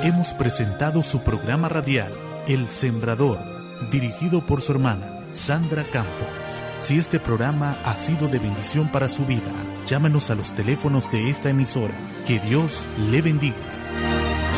hemos presentado su programa radial, El Sembrador, dirigido por su hermana, Sandra Campos. Si este programa ha sido de bendición para su vida, llámenos a los teléfonos de esta emisora. Que Dios le bendiga.